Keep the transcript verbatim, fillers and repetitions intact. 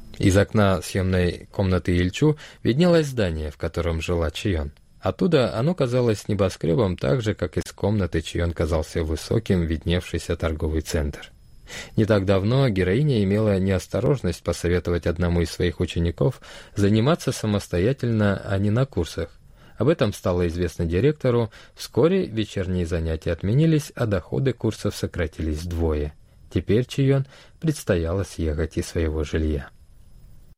Из окна съемной комнаты Ильчу виднелось здание, в котором жила Чион. Оттуда оно казалось небоскребом так же, как из комнаты Чион казался высоким, видневшийся торговый центр. Не так давно героиня имела неосторожность посоветовать одному из своих учеников заниматься самостоятельно, а не на курсах. Об этом стало известно директору. Вскоре вечерние занятия отменились, а доходы курсов сократились вдвое. Теперь Чион предстояло съехать из своего жилья.